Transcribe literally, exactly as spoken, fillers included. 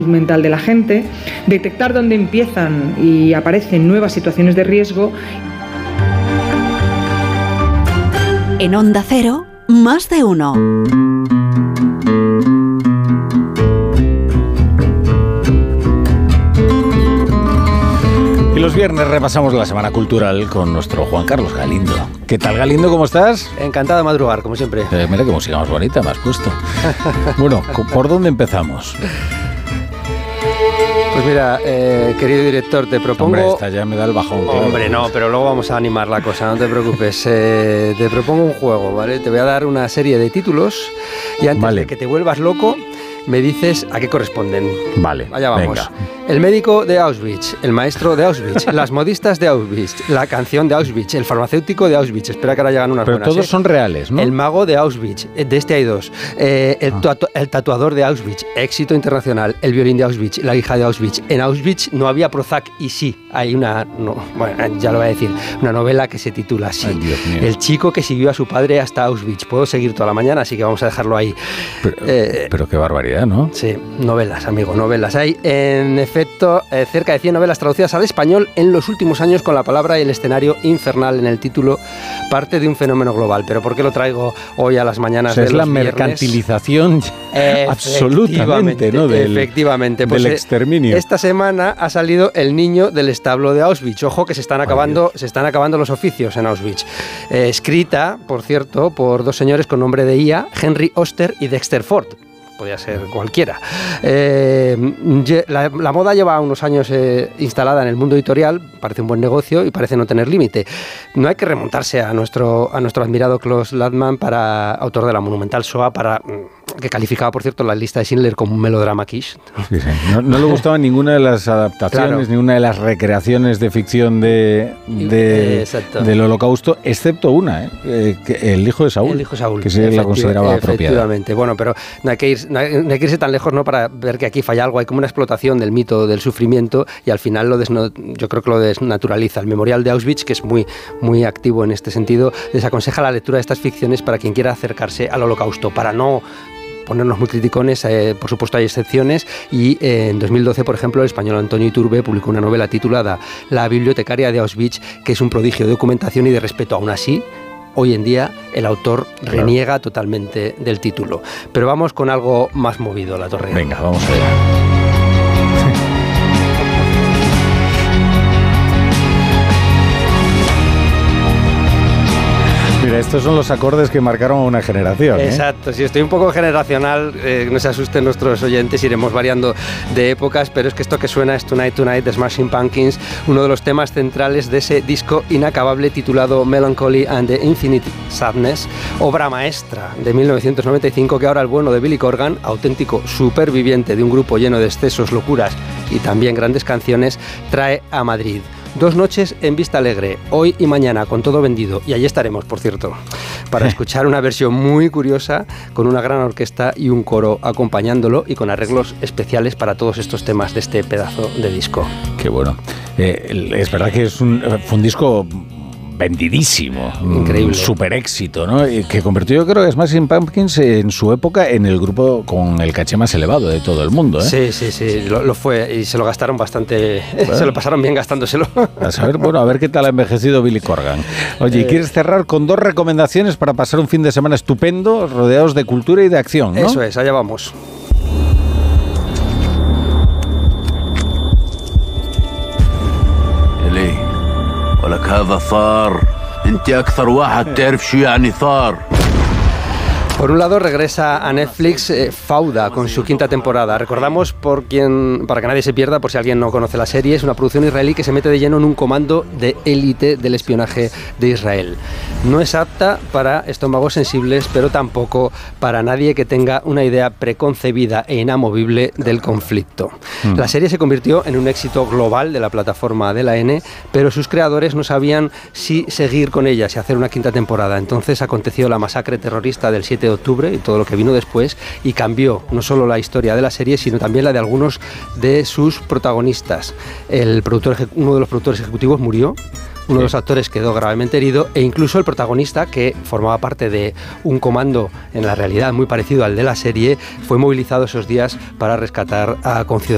mental de la gente, detectar dónde empiezan y aparecen nuevas situaciones de riesgo. En Onda Cero, Más de Uno. Y los viernes repasamos la semana cultural con nuestro Juan Carlos Galindo. ¿Qué tal, Galindo? ¿Cómo estás? Encantado de madrugar, como siempre. Eh, mira qué música más bonita me has puesto. Bueno, ¿por dónde empezamos? Pues mira, eh, querido director, te propongo... Hombre, esta ya me da el bajón. Claro. Hombre, no, pero luego vamos a animar la cosa, no te preocupes. Eh, te propongo un juego, ¿vale? Te voy a dar una serie de títulos y antes vale. de que te vuelvas loco, me dices a qué corresponden. Vale, allá vamos. Venga. El médico de Auschwitz, el maestro de Auschwitz, las modistas de Auschwitz, la canción de Auschwitz, el farmacéutico de Auschwitz. Espera que ahora llegan unas Pero buenas. todos ¿eh? son reales, ¿no? El mago de Auschwitz, de este hay dos. Eh, el, ah. tatu- el tatuador de Auschwitz, éxito internacional. El violín de Auschwitz, la hija de Auschwitz. En Auschwitz no había Prozac y sí, hay una, no, bueno, ya lo voy a decir, una novela que se titula así. Ay, Dios mío. El chico que siguió a su padre hasta Auschwitz. Puedo seguir toda la mañana, así que vamos a dejarlo ahí. Pero, eh, pero qué barbaridad, ¿no? Sí, novelas, amigo, novelas. Hay, en efecto, eh, cerca de cien novelas traducidas al español en los últimos años con la palabra y el escenario infernal en el título, parte de un fenómeno global. ¿Pero por qué lo traigo hoy a las mañanas o sea, de es los la viernes? mercantilización absolutamente, ¿no? Del, efectivamente. Pues, del exterminio. Esta semana ha salido El niño del establo de Auschwitz. Ojo que se están acabando, se están acabando los oficios en Auschwitz. Eh, escrita, por cierto, por dos señores con nombre de I A, Henry Oster y Dexter Ford. Podía ser cualquiera. Eh, la, la moda lleva unos años eh, instalada en el mundo editorial, parece un buen negocio y parece no tener límite. No hay que remontarse a nuestro, a nuestro admirado Klaus Landmann, para, autor de la monumental Shoah, para, que calificaba, por cierto, la lista de Schindler como un melodrama quiche. Sí, sí. No, no le gustaba ninguna de las adaptaciones, claro. ninguna de las recreaciones de ficción de, de, del Holocausto, excepto una, ¿eh? Eh, que el hijo de Saúl, el hijo de Saúl, que se la consideraba apropiada. Efectivamente. Bueno, pero no hay que ir no hay, no hay que irse tan lejos, ¿no?, para ver que aquí falla algo. Hay como una explotación del mito del sufrimiento y al final lo desno, yo creo que lo desnaturaliza. El Memorial de Auschwitz, que es muy, muy activo en este sentido, desaconseja la lectura de estas ficciones para quien quiera acercarse al Holocausto, para no ponernos muy criticones. Eh, por supuesto hay excepciones y eh, en dos mil doce, por ejemplo, el español Antonio Iturbe publicó una novela titulada La bibliotecaria de Auschwitz, que es un prodigio de documentación y de respeto. Aún así, hoy en día el autor claro. reniega totalmente del título. Pero vamos con algo más movido, La Torre. Venga, vamos allá. Mira, estos son los acordes que marcaron a una generación. ¿eh? Exacto, si estoy un poco generacional, eh, no se asusten nuestros oyentes, iremos variando de épocas, pero es que esto que suena es Tonight Tonight de Smashing Pumpkins, uno de los temas centrales de ese disco inacabable titulado Melancholy and the Infinite Sadness, obra maestra de mil novecientos noventa y cinco, que ahora el bueno de Billy Corgan, auténtico superviviente de un grupo lleno de excesos, locuras y también grandes canciones, trae a Madrid. Dos noches en Vista Alegre, hoy y mañana, con todo vendido. Y allí estaremos, por cierto, para escuchar una versión muy curiosa, con una gran orquesta y un coro acompañándolo y con arreglos especiales para todos estos temas de este pedazo de disco. Qué bueno. Eh, es verdad que es un, fue un disco vendidísimo, increíble, super éxito, ¿no? Que convirtió, yo creo, que Smashing Pumpkins en su época en el grupo con el caché más elevado de todo el mundo, ¿eh? Sí, sí, sí, lo, lo fue y se lo gastaron bastante, bueno. se lo pasaron bien gastándoselo. A saber, bueno, a ver qué tal ha envejecido Billy Corgan. Oye, eh, ¿quieres cerrar con dos recomendaciones para pasar un fin de semana estupendo, rodeados de cultura y de acción, ¿no? Eso es, allá vamos. ولك هذا ثار انت اكثر واحد تعرف شو يعني ثار. Por un lado, regresa a Netflix eh, Fauda con su quinta temporada. Recordamos, por quien, para que nadie se pierda, por si alguien no conoce la serie, es una producción israelí que se mete de lleno en un comando de élite del espionaje de Israel. No es apta para estómagos sensibles, pero tampoco para nadie que tenga una idea preconcebida e inamovible del conflicto. Mm. La serie se convirtió en un éxito global de la plataforma de la N, pero sus creadores no sabían si seguir con ella, si hacer una quinta temporada. Entonces aconteció la masacre terrorista del siete de octubre y todo lo que vino después, y cambió no solo la historia de la serie, sino también la de algunos de sus protagonistas. El productor, uno de los productores ejecutivos murió, uno de los actores quedó gravemente herido, e incluso el protagonista, que formaba parte de un comando en la realidad muy parecido al de la serie, fue movilizado esos días para rescatar a conciudadanos.